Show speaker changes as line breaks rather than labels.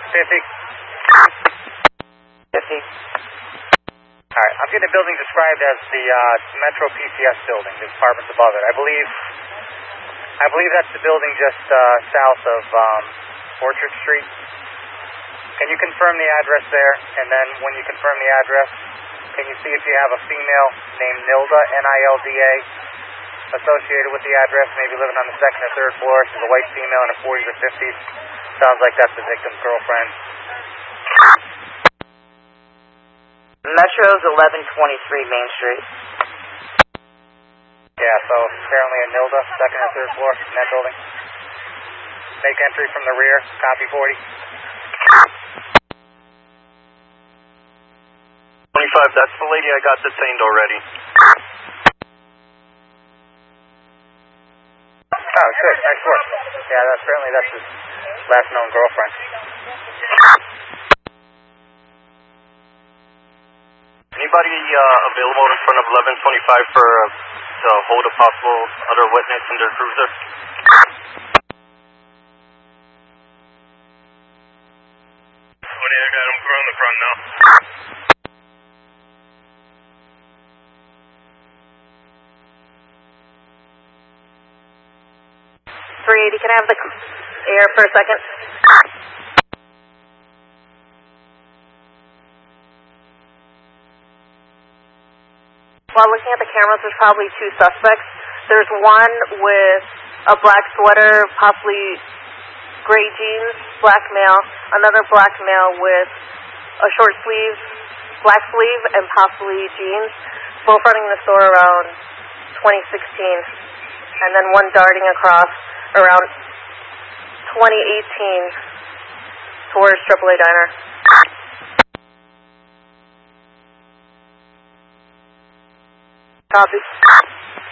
50.
50.
Alright, I'm getting the building described as the Metro PCS building, the apartments above it. I believe that's the building just south of Orchard Street. Can you confirm the address there? And then when you confirm the address, can you see if you have a female named Nilda, N-I-L-D-A, associated with the address, maybe living on the second or third floor? She's a white female in her 40s or 50s. Sounds like that's the victim's girlfriend.
Metro's 1123 Main Street.
Yeah, so apparently a Nilda, second or third floor in that building. Make entry from the rear, copy 40.
25, that's the lady I got detained already.
Oh, good, nice work. Yeah, apparently that's his last known girlfriend.
Anybody available in front of 1125 for to hold a possible other witness in their cruiser?
I got him from the front now.
380, can I have the air for a second? While looking at the cameras, there's probably two suspects. There's one with a black sweater, possibly gray jeans, black male. Another black male with a short sleeve, black sleeve, and possibly jeans. Both running the store around 2016. And then one darting across around 2018 towards AAA Diner. Copy.